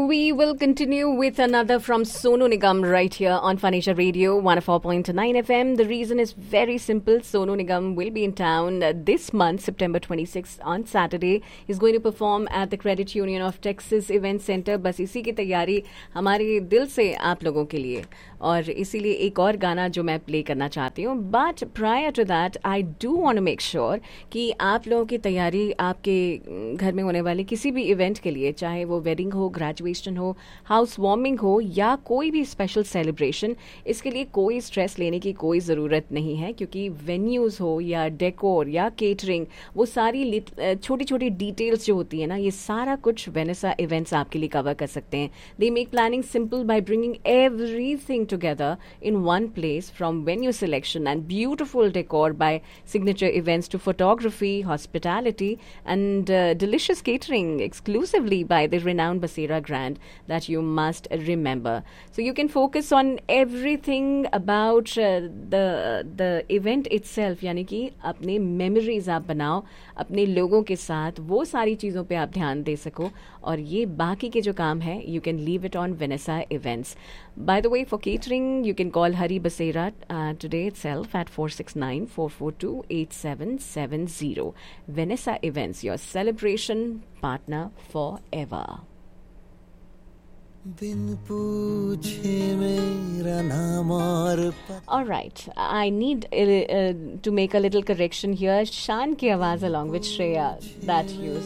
we will continue with another from Sonu Nigam right here on Phanisha Radio 104.9 FM. The reason is very simple. Sonu Nigam will be in town this month, September 26th on Saturday. He's going to perform at the Credit Union of Texas Event Center. बस इसी की तैयारी हमारे दिल से आप लोगों के लिए और इसीलिए एक और गाना जो मैं प्ले करना चाहती हूँ. But prior to that I do want to make sure कि आप लोगों की तैयारी आपके घर में होने वाले किसी भी इवेंट के लिए, चाहे वो वेडिंग हो, ग्रेजुएशन हो, हाउस वार्मिंग हो या कोई भी स्पेशल सेलिब्रेशन, इसके लिए कोई स्ट्रेस लेने की कोई ज़रूरत नहीं है क्योंकि वेन्यूज़ हो या डेकोर या केटरिंग, वो सारी छोटी छोटी डिटेल्स जो होती है ना, ये सारा कुछ वेनेसा इवेंट्स आपके लिए कवर कर सकते हैं. They make planning simple by bringing everything together in one place, from venue selection and beautiful decor by signature events to photography, hospitality and delicious catering exclusively by the renowned Basera Grand that you must remember. So you can focus on everything about the event itself, यानी कि अपने memories आप बनाओ अपने लोगों के साथ, वो सारी चीज़ों पे आप ध्यान दे सको और ये बाकी के जो काम है you can leave it on Vanessa Events. By the way, for catering, you can call Hari Basera today itself at 469-442-8770. Vanessa Events, your celebration partner forever. Alright, I need to make a little correction here. Shan ki awaaz along with Shreya that used.